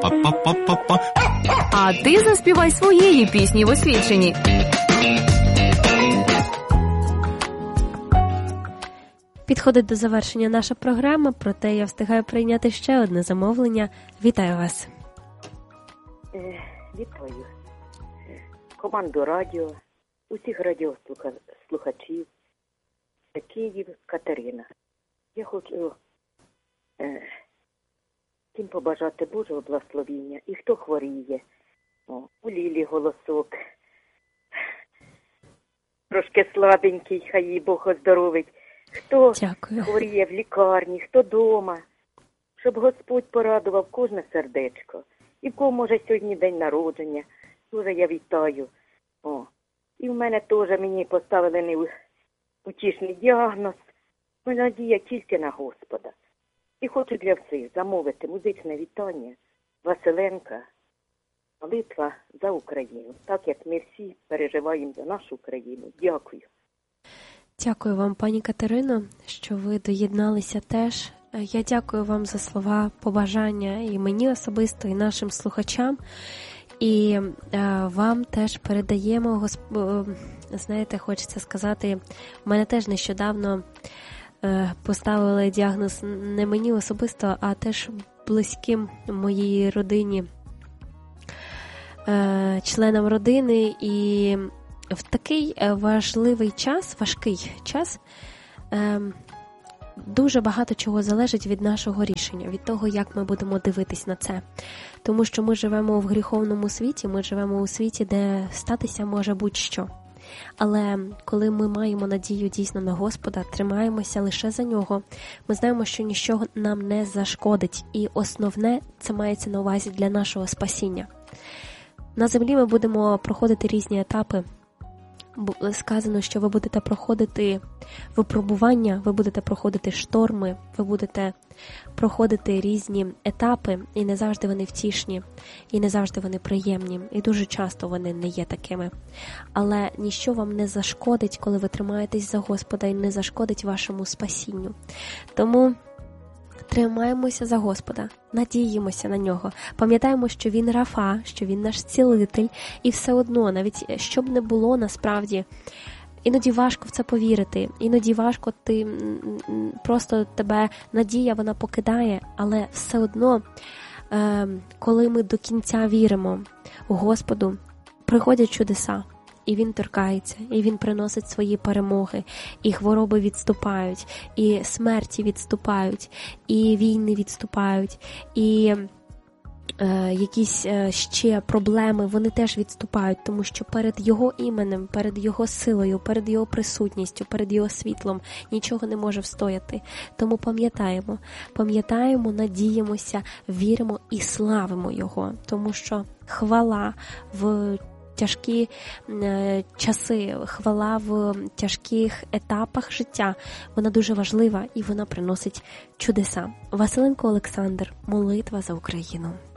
А ти заспівай своєї пісні в освіченні. Підходить до завершення наша програма, проте я встигаю прийняти ще одне замовлення. Вітаю вас. Вітаю команду радіо, усіх радіослухачів. Це Київ, Катерина. Я хочу всім побажати Божого благословіння. І хто хворіє, у Лілі голосок трошки слабенький, хай їй Бог оздоровить. Хто хворіє в лікарні, хто вдома, щоб Господь порадував кожне сердечко. І в кого, може, сьогодні день народження, дуже я вітаю. І в мене теж мені поставили неутішний діагноз. Моя надія тільки на Господа. І хочу для всіх замовити музичне вітання Василенка, молитва за Україну. Так як ми всі переживаємо за нашу Україну. Дякую. Дякую вам, пані Катерино, що ви доєдналися теж. Я дякую вам за слова побажання і мені особисто, і нашим слухачам. І вам теж передаємо, знаєте, хочеться сказати, в мене теж нещодавно поставили діагноз не мені особисто, а теж близьким моїй родині, членам родини. І в такий важливий час, важкий час, дуже багато чого залежить від нашого рішення, від того, як ми будемо дивитись на це. Тому що ми живемо в гріховному світі, ми живемо у світі, де статися може будь-що. Але коли ми маємо надію дійсно на Господа, тримаємося лише за Нього, ми знаємо, що нічого нам не зашкодить. І основне, це мається на увазі для нашого спасіння. На землі ми будемо проходити різні етапи. Сказано, що ви будете проходити випробування, ви будете проходити шторми, ви будете проходити різні етапи, і не завжди вони втішні, і не завжди вони приємні, і дуже часто вони не є такими. Але ніщо вам не зашкодить, коли ви тримаєтесь за Господа, і не зашкодить вашому спасінню. Тому тримаємося за Господа, надіємося на Нього, пам'ятаємо, що Він Рафа, що Він наш цілитель, і все одно, навіть що б не було насправді, іноді важко в це повірити, іноді важко, просто тебе надія, вона покидає, але все одно, коли ми до кінця віримо у Господу, приходять чудеса. І Він торкається, і Він приносить свої перемоги, і хвороби відступають, і смерті відступають, і війни відступають, і якісь ще проблеми, вони теж відступають, тому що перед Його іменем, перед Його силою, перед Його присутністю, перед Його світлом нічого не може встояти. Тому пам'ятаємо, надіємося, віримо і славимо Його, тому що хвала в тяжкі часи, хвала в тяжких етапах життя, вона дуже важлива і вона приносить чудеса. Василенко Олександр, молитва за Україну.